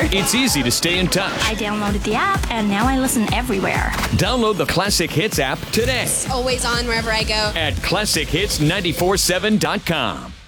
It's easy to stay in touch. I downloaded the app, and now I listen everywhere. Download the Classic Hits app today It's always on wherever I go. at ClassicHits947.com.